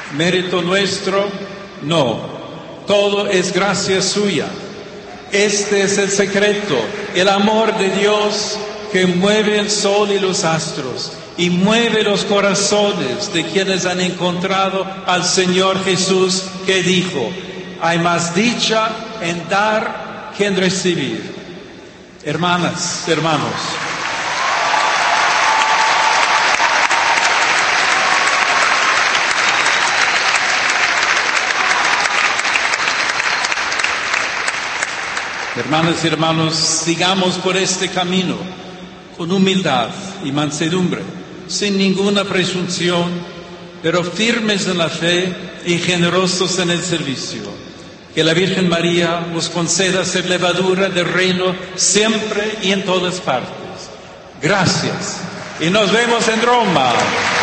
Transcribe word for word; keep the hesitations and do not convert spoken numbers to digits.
mérito nuestro, no, todo es gracia suya. Este es el secreto, el amor de Dios que mueve el sol y los astros y mueve los corazones de quienes han encontrado al Señor Jesús, que dijo: hay más dicha en dar que en recibir. Hermanas, hermanos, hermanas y hermanos, sigamos por este camino con humildad y mansedumbre, sin ninguna presunción, pero firmes en la fe y generosos en el servicio. Que la Virgen María nos conceda ser levadura del reino siempre y en todas partes. Gracias y nos vemos en Roma.